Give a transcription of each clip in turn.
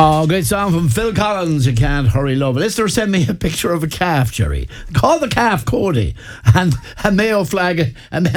Oh, great song from Phil Collins, You Can't Hurry Love. Listener sent me a picture of a calf, Jerry. Call the calf Cody, and a Mayo flag,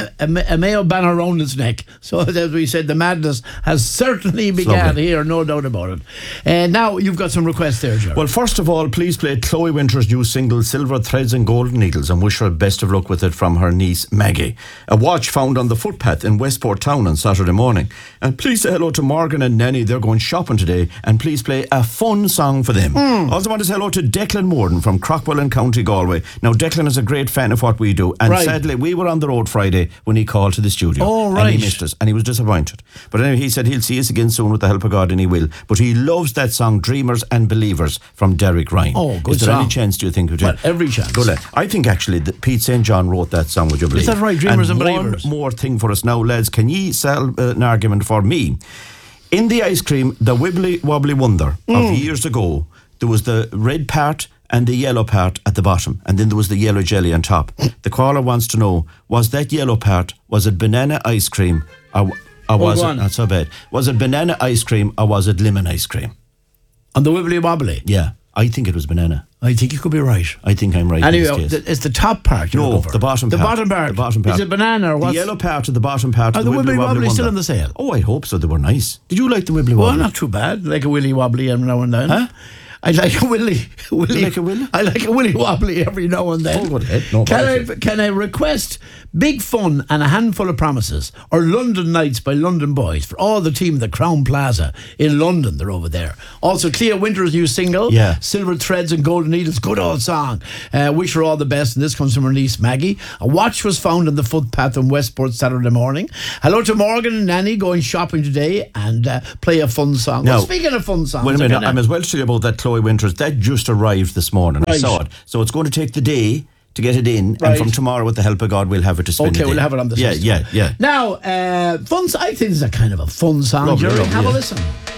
a Mayo banner around its neck. So as we said, the madness has certainly begun here, no doubt about it. And now you've got some requests there, Jerry. Well, first of all, please play Chloe Winter's new single Silver Threads and Golden Needles, and wish her best of luck with it from her niece Maggie. A watch found on the footpath in Westport Town on Saturday morning. And please say hello to Morgan and Nanny. They're going shopping today, and please play a fun song for them. Also want to say hello to Declan Morden from Crockwell in County Galway. Now, Declan is a great fan of what we do, and sadly we were on the road Friday when he called to the studio. And he missed us and he was disappointed, but anyway, he said he'll see us again soon with the help of God, and he will. But he loves that song Dreamers and Believers from Derek Ryan. Oh, good Is there song. any chance, do you think? Well, every chance. Good. I think actually that Pete St. John wrote that song, would you believe? Is that right? Dreamers and Believers. One more thing for us now, lads. Can ye sell an argument for me? In the ice cream, the Wibbly Wobbly Wonder of years ago, there was the red part and the yellow part at the bottom, and then there was the yellow jelly on top. The caller wants to know, was that yellow part, was it banana ice cream or was it, not so bad, was it banana ice cream or was it lemon ice cream? On the Wibbly Wobbly? Yeah, I think it was banana. I think you could be right. I think I'm right. Anyway, in this case. it's the top part. No, the bottom part. The bottom part. The bottom part. Is it banana or what? The yellow part of the bottom part. Are the Wibbly Wobbly still on the sale? Oh, I hope so. They were nice. Did you like the Wibbly Wobbly? Well, not too bad. Like a Willy Wobbly every now and then. Huh? I like a Willy. You like a Willy? I like a Willy Wobbly every now and then. Oh, go ahead. No, can I request big fun and a handful of promises, or London Nights by London Boys for all the team at the Crown Plaza in London? They're over there. Also, Clea Winter's new single, Silver Threads and Golden Needles, good old song. Wish her all the best, and this comes from her niece Maggie. A watch was found on the footpath in Westport Saturday morning. Hello to Morgan and Nanny going shopping today, and play a fun song. Now, well, speaking of fun songs, wait a minute, I as well tell you about that Chloe Winters. That just arrived this morning. I saw it. So it's going to take the day to get it in, and from tomorrow, with the help of God, we'll have it to spin it in. We'll have it on the system. Yeah. Now, fun. I think it's a kind of a fun song. Jerry. Have a listen.